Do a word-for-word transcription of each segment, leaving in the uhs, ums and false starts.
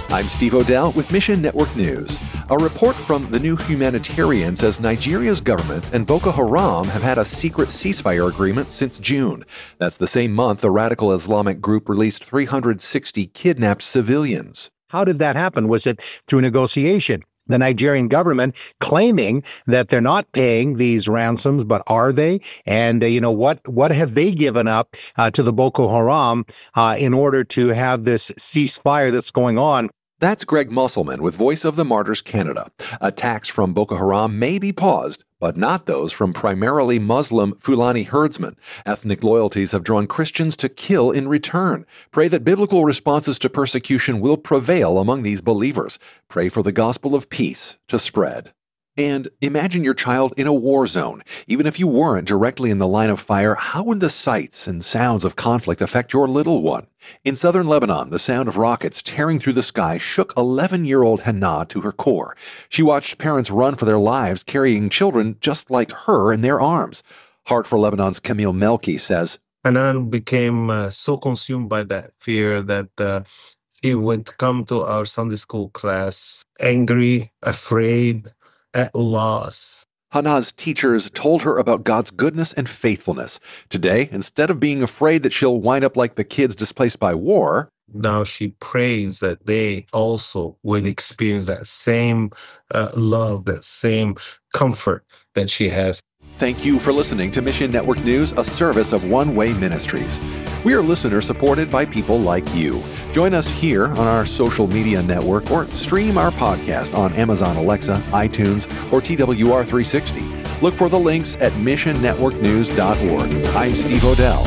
I'm Steve Odell with Mission Network News. A report from The New Humanitarian says Nigeria's government and Boko Haram have had a secret ceasefire agreement since June. That's the same month the radical Islamic group released three hundred sixty kidnapped civilians. How did that happen? Was it through negotiation? The Nigerian government claiming that they're not paying these ransoms, but are they? And, uh, you know, what what have they given up uh, to the Boko Haram uh, in order to have this ceasefire that's going on? That's Greg Musselman with Voice of the Martyrs Canada. Attacks from Boko Haram may be paused, but not those from primarily Muslim Fulani herdsmen. Ethnic loyalties have drawn Christians to kill in return. Pray that biblical responses to persecution will prevail among these believers. Pray for the gospel of peace to spread. And imagine your child in a war zone. Even if you weren't directly in the line of fire, how would the sights and sounds of conflict affect your little one? In southern Lebanon, the sound of rockets tearing through the sky shook eleven-year-old Hannah to her core. She watched parents run for their lives, carrying children just like her in their arms. Heart for Lebanon's Camille Melki says, Hannah became uh, so consumed by that fear that uh, he would come to our Sunday school class angry, afraid, at loss. Hannah's teachers told her about God's goodness and faithfulness. Today, instead of being afraid that she'll wind up like the kids displaced by war, now she prays that they also will experience that same uh, love, that same comfort that she has. Thank you for listening to Mission Network News, a service of One Way Ministries. We are listener supported by people like you. Join us here on our social media network or stream our podcast on Amazon Alexa, iTunes, or T W R three sixty. Look for the links at mission network news dot org. I'm Steve Odell.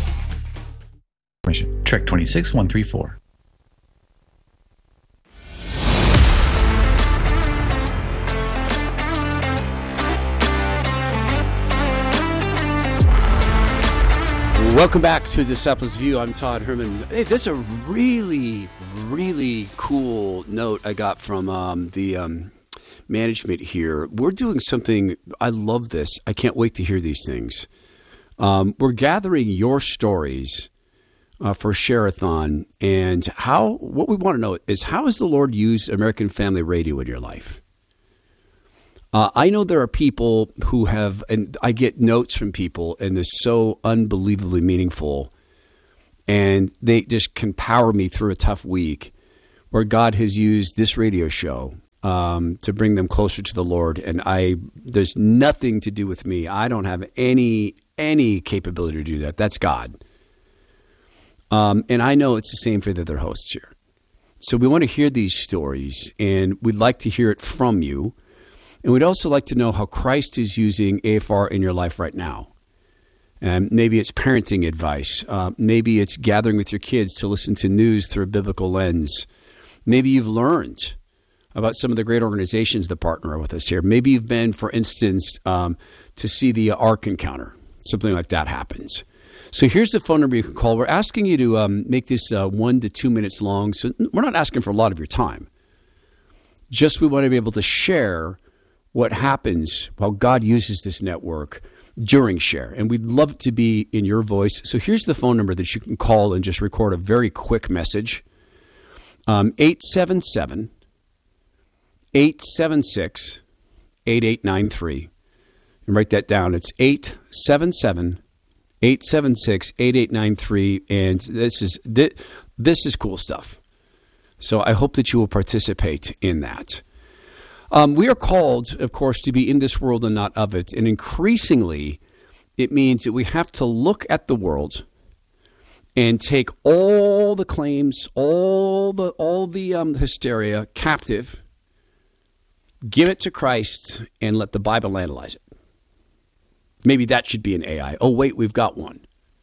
Trek twenty-six one three four. Welcome back to Disciples View. I'm Todd Herman. Hey, this is a really, really cool note I got from um, the um, management here. We're doing something, I love this. I can't wait to hear these things. Um, we're gathering your stories uh, for Share-a-thon, and how. What we want to know is, how has the Lord used American Family Radio in your life? Uh, I know there are people who have, and I get notes from people, and they're so unbelievably meaningful, and they just can power me through a tough week, where God has used this radio show um, to bring them closer to the Lord. And I, there's nothing to do with me. I don't have any any capability to do that. That's God. Um, and I know it's the same for the other hosts here. So we want to hear these stories, and we'd like to hear it from you. And we'd also like to know how Christ is using A F R in your life right now. And maybe it's parenting advice. Uh, maybe it's gathering with your kids to listen to news through a biblical lens. Maybe you've learned about some of the great organizations that partner with us here. Maybe you've been, for instance, um, to see the Ark Encounter. Something like that happens. So here's the phone number you can call. We're asking you to um, make this uh, one to two minutes long. So we're not asking for a lot of your time. Just we want to be able to share what happens while God uses this network during Share. And we'd love it to be in your voice. So here's the phone number that you can call and just record a very quick message. Um, eight seven seven, eight seven six, eight eight nine three. And write that down. It's eight seven seven, eight seven six, eight eight nine three. And this is, this is cool stuff. So I hope that you will participate in that. Um, we are called, of course, to be in this world and not of it. And increasingly, it means that we have to look at the world and take all the claims, all the all the um, hysteria captive, give it to Christ, and let the Bible analyze it. Maybe that should be an A I. Oh, wait, we've got one.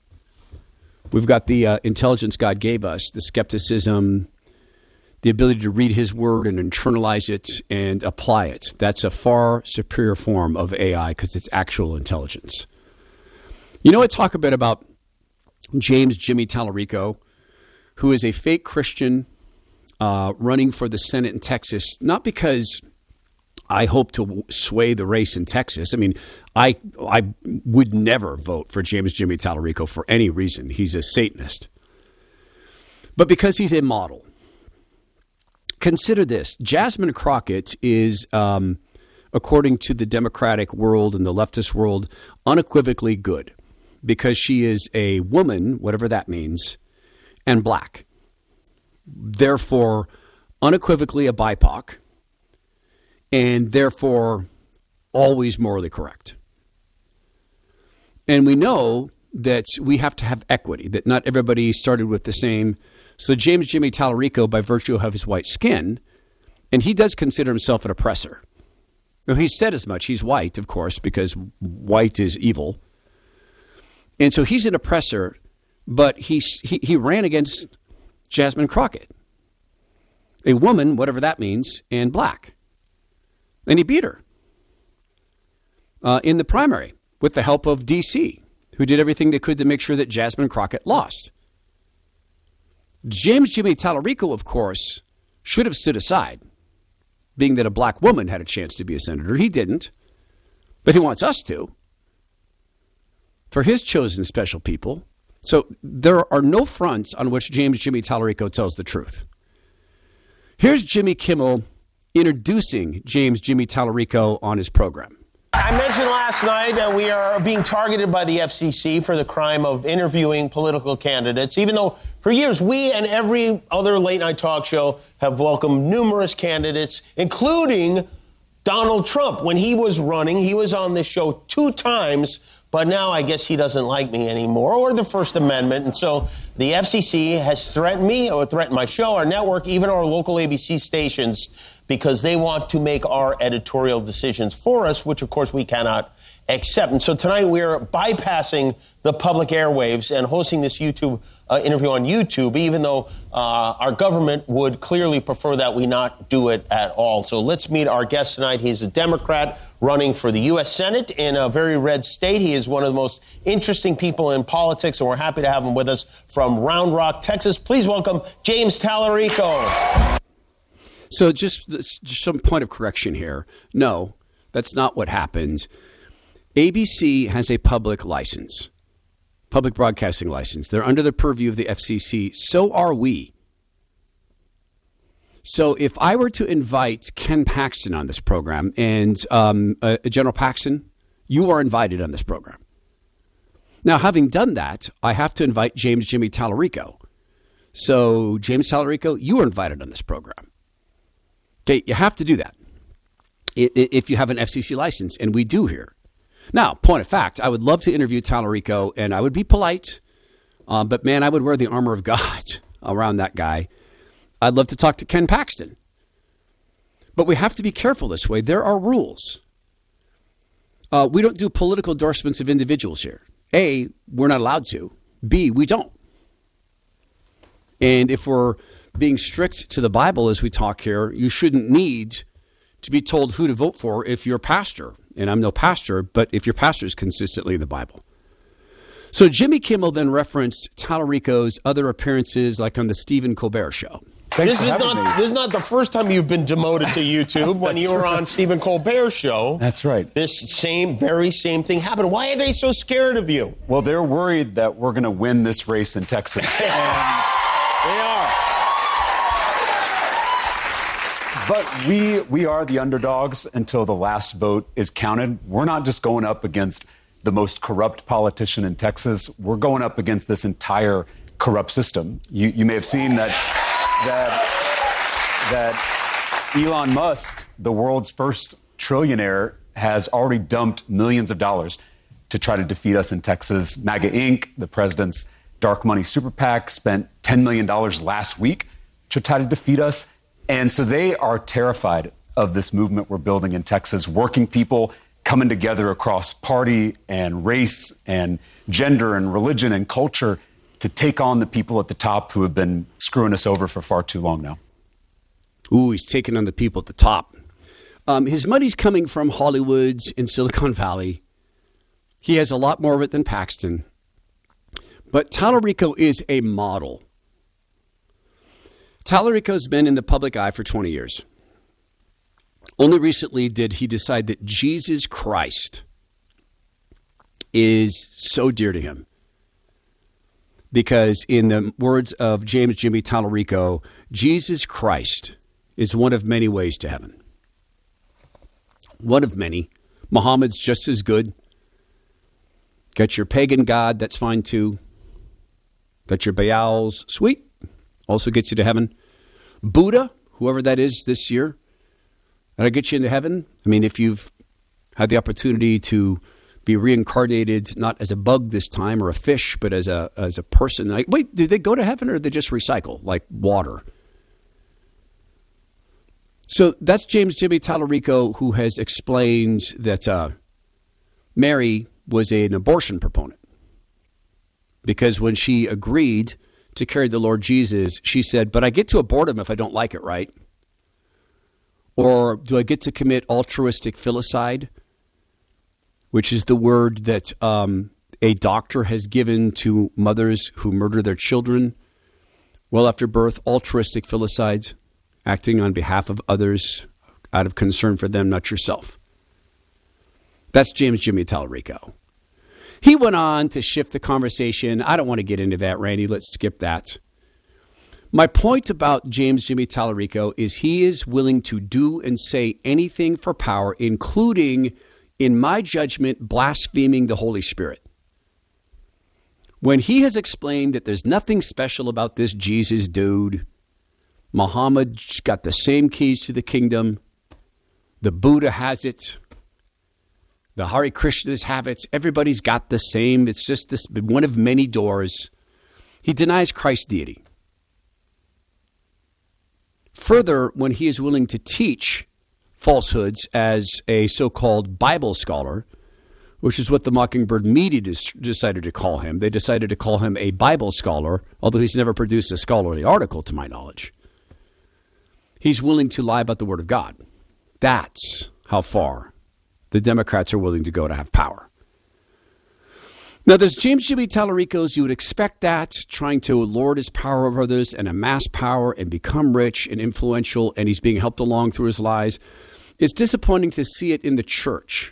We've got the uh, intelligence God gave us, the skepticism, the ability to read his word and internalize it and apply it. That's a far superior form of A I because it's actual intelligence. You know, I talk a bit about James Jimmy Tallarico, who is a fake Christian uh, running for the Senate in Texas, not because I hope to sway the race in Texas. I mean, I I would never vote for James Jimmy Tallarico for any reason. He's a Satanist. But because he's a model. consider this. Jasmine Crockett is, um, according to the Democratic world and the leftist world, unequivocally good because she is a woman, whatever that means, and black. Therefore, unequivocally a B I P O C, and therefore always morally correct. And we know that we have to have equity, that not everybody started with the same. So James Jimmy Tallarico, by virtue of his white skin, and he does consider himself an oppressor. Now, he said as much. He's white, of course, because white is evil. And so he's an oppressor, but he, he, he ran against Jasmine Crockett, a woman, whatever that means, and black. And he beat her uh, in the primary with the help of D C, who did everything they could to make sure that Jasmine Crockett lost. James Jimmy Tallarico, of course, should have stood aside, being that a black woman had a chance to be a senator. He didn't, but he wants us to, for his chosen special people. So there are no fronts on which James Jimmy Tallarico tells the truth. Here's Jimmy Kimmel introducing James Jimmy Tallarico on his program. I mentioned last night that we are being targeted by the F C C for the crime of interviewing political candidates, even though for years we and every other late-night talk show have welcomed numerous candidates, including Donald Trump. When he was running, he was on this show two times, but now I guess he doesn't like me anymore, or the First Amendment. And so the F C C has threatened me, or threatened my show, our network, even our local A B C stations, because they want to make our editorial decisions for us, which, of course, we cannot accept. And so tonight we're bypassing the public airwaves and hosting this YouTube uh, interview on YouTube, even though uh, our government would clearly prefer that we not do it at all. So let's meet our guest tonight. He's a Democrat running for the U S Senate in a very red state. He is one of the most interesting people in politics, and we're happy to have him with us from Round Rock, Texas. Please welcome James Tallarico. So just, just some point of correction here. No, that's not what happened. A B C has a public license, public broadcasting license. They're under the purview of the F C C. So are we. So if I were to invite Ken Paxton on this program, and um, uh, General Paxton, you are invited on this program. Now, having done that, I have to invite James Jimmy Tallarico. So James Tallarico, you are invited on this program. Okay, you have to do that if you have an F C C license, and we do here. Now, point of fact, I would love to interview Tallarico, and I would be polite, um, but man, I would wear the armor of God around that guy. I'd love to talk to Ken Paxton. But we have to be careful this way. There are rules. Uh, we don't do political endorsements of individuals here. A, we're not allowed to. B, we don't. And if we're being strict to the Bible as we talk here, you shouldn't need to be told who to vote for if you're a pastor. And I'm no pastor, but if your pastor is consistently in the Bible. So Jimmy Kimmel then referenced Tallarico's other appearances, like on the Stephen Colbert Show. This is not me. This is not the first time you've been demoted to YouTube. When you were right. on Stephen Colbert's show. That's right. This same, very same thing happened. Why are they so scared of you? Well, they're worried that we're going to win this race in Texas. They are. But we we are the underdogs until the last vote is counted. We're not just going up against the most corrupt politician in Texas. We're going up against this entire corrupt system. You you may have seen that that that Elon Musk, the world's first trillionaire, has already dumped millions of dollars to try to defeat us in Texas. MAGA Incorporated, the president's dark money super PAC, spent ten million dollars last week to try to defeat us. And so they are terrified of this movement we're building in Texas, working people coming together across party and race and gender and religion and culture to take on the people at the top who have been screwing us over for far too long now. Ooh, he's taking on the people at the top. Um, his money's coming from Hollywoods in Silicon Valley. He has a lot more of it than Paxton. But Tallarico is a model. Tallarico's been in the public eye for twenty years. Only recently did he decide that Jesus Christ is so dear to him. Because in the words of James Jimmy Tallarico, Jesus Christ is one of many ways to heaven. One of many. Muhammad's just as good. Got your pagan god, that's fine too. Got your Baals, sweet. Also gets you to heaven. Buddha, whoever that is this year, that'll get you into heaven. I mean, if you've had the opportunity to be reincarnated, not as a bug this time or a fish, but as a as a person. Like, wait, do they go to heaven or do they just recycle like water? So that's James Jimmy Tallarico, who has explained that uh, Mary was an abortion proponent. Because when she agreed to carry the Lord Jesus, she said, but I get to abort him if I don't like it, right? Or do I get to commit altruistic filicide, which is the word that um, a doctor has given to mothers who murder their children well after birth, altruistic filicide, acting on behalf of others out of concern for them, not yourself. That's James Jimmy Tallarico. He went on to shift the conversation. I don't want to get into that, Randy. Let's skip that. My point about James Jimmy Tallarico is he is willing to do and say anything for power, including, in my judgment, blaspheming the Holy Spirit. When he has explained that there's nothing special about this Jesus dude, Muhammad's got the same keys to the kingdom, the Buddha has it, the Hare Krishnas have it, everybody's got the same, it's just this one of many doors. He denies Christ's deity. Further, when he is willing to teach falsehoods as a so-called Bible scholar, which is what the Mockingbird media decided to call him. They decided to call him a Bible scholar, although he's never produced a scholarly article, to my knowledge. He's willing to lie about the Word of God. That's how far the Democrats are willing to go to have power. Now, there's James Jimmy Tallaricos. You would expect that, trying to lord his power over others and amass power and become rich and influential, and he's being helped along through his lies. It's disappointing to see it in the church.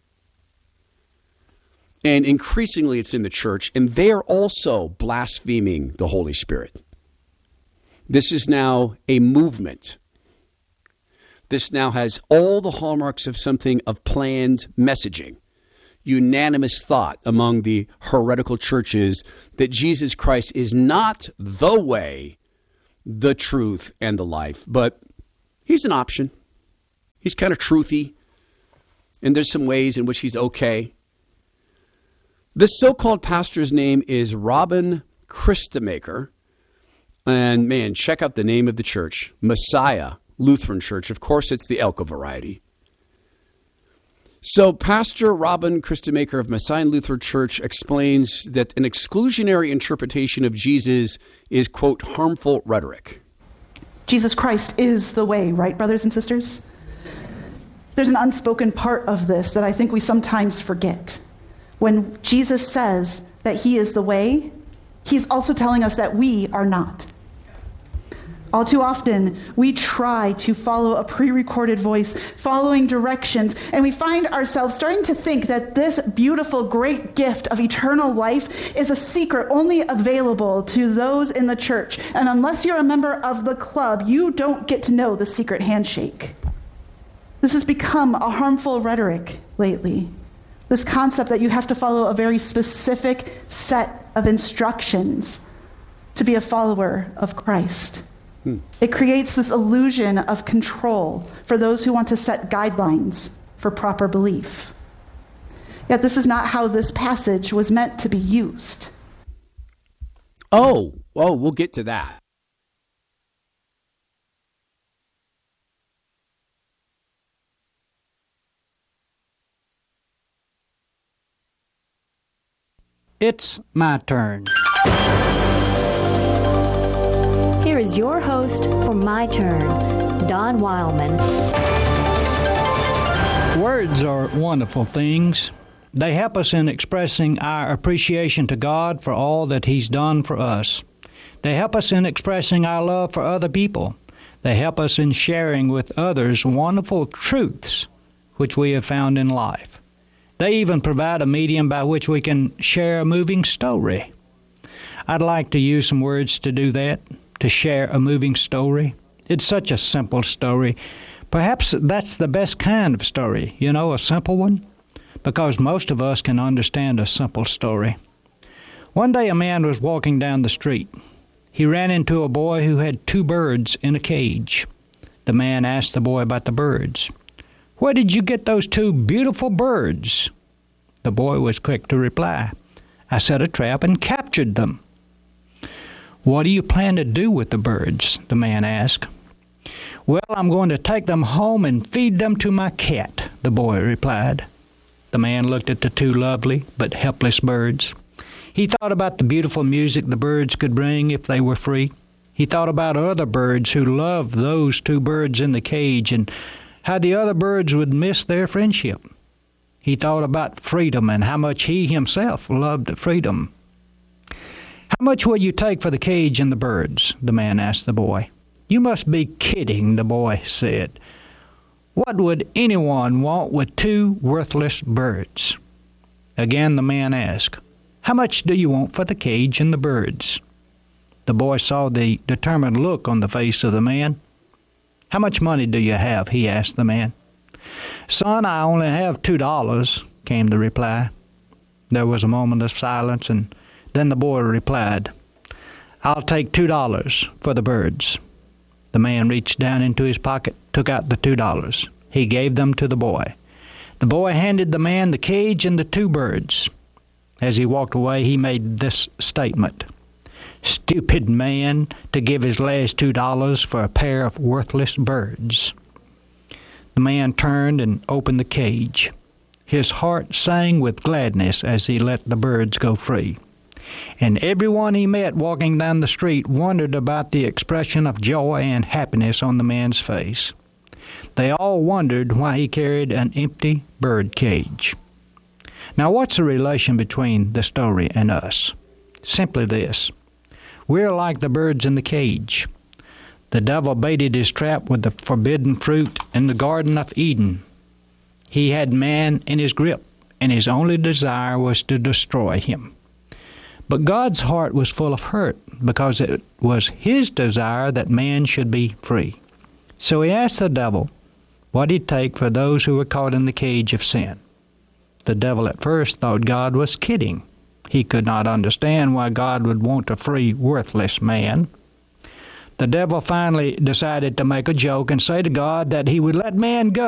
And increasingly it's in the church, and they are also blaspheming the Holy Spirit. This is now a movement. This now has all the hallmarks of something of planned messaging. Unanimous thought among the heretical churches that Jesus Christ is not the way, the truth, and the life, but he's an option. He's kind of truthy, and there's some ways in which he's okay. This so-called pastor's name is Robin Christemaker, and man, check out the name of the church, Messiah Lutheran Church. Of course, it's the Elko variety. So Pastor Robin Christemaker of Messiah Lutheran Church explains that an exclusionary interpretation of Jesus is, quote, harmful rhetoric. Jesus Christ is the way, right, brothers and sisters? There's an unspoken part of this that I think we sometimes forget. When Jesus says that he is the way, he's also telling us that we are not. All too often, we try to follow a pre-recorded voice, following directions, and we find ourselves starting to think that this beautiful, great gift of eternal life is a secret only available to those in the church. And unless you're a member of the club, you don't get to know the secret handshake. This has become a harmful rhetoric lately. This concept that you have to follow a very specific set of instructions to be a follower of Christ. Hmm. It creates this illusion of control for those who want to set guidelines for proper belief. Yet this is not how this passage was meant to be used. Oh, oh, we'll get to that. It's my turn. Here is your host for My Turn, Don Wildman. Words are wonderful things. They help us in expressing our appreciation to God for all that He's done for us. They help us in expressing our love for other people. They help us in sharing with others wonderful truths which we have found in life. They even provide a medium by which we can share a moving story. I'd like to use some words to do that. To share a moving story. It's such a simple story. Perhaps that's the best kind of story, you know, a simple one, because most of us can understand a simple story. One day a man was walking down the street. He ran into a boy who had two birds in a cage. The man asked the boy about the birds. "Where did you get those two beautiful birds?" The boy was quick to reply, "I set a trap and captured them." "What do you plan to do with the birds?" the man asked. "Well, I'm going to take them home and feed them to my cat," the boy replied. The man looked at the two lovely but helpless birds. He thought about the beautiful music the birds could bring if they were free. He thought about other birds who loved those two birds in the cage and how the other birds would miss their friendship. He thought about freedom and how much he himself loved freedom. "How much will you take for the cage and the birds?" the man asked the boy. "You must be kidding," the boy said. "What would anyone want with two worthless birds?" Again the man asked, "How much do you want for the cage and the birds?" The boy saw the determined look on the face of the man. "How much money do you have?" he asked the man. "Son, I only have two dollars," came the reply. There was a moment of silence, and then the boy replied, "I'll take two dollars for the birds." The man reached down into his pocket, took out the two dollars. He gave them to the boy. The boy handed the man the cage and the two birds. As he walked away, he made this statement: "Stupid man to give his last two dollars for a pair of worthless birds." The man turned and opened the cage. His heart sang with gladness as he let the birds go free. And everyone he met walking down the street wondered about the expression of joy and happiness on the man's face. They all wondered why he carried an empty bird cage. Now, what's the relation between the story and us? Simply this: we're like the birds in the cage. The devil baited his trap with the forbidden fruit in the Garden of Eden. He had man in his grip, and his only desire was to destroy him. But God's heart was full of hurt because it was his desire that man should be free. So he asked the devil what he'd take for those who were caught in the cage of sin. The devil at first thought God was kidding. He could not understand why God would want to free worthless man. The devil finally decided to make a joke and say to God that he would let man go